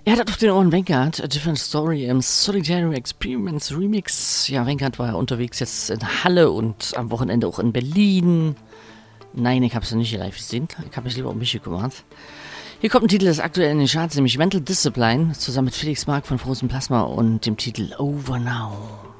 Er hat auf den Ohren Vanguard, A Different Story im Solitary Experiments Remix. Ja, Vanguard war ja unterwegs jetzt in Halle und am Wochenende auch in Berlin. Nein, ich habe es nicht live gesehen. Ich habe mich lieber um mich gekümmert. Hier kommt ein Titel des aktuellen in den Charts, nämlich Mental Discipline, zusammen mit Felix Mark von Frozen Plasma und dem Titel Over Now.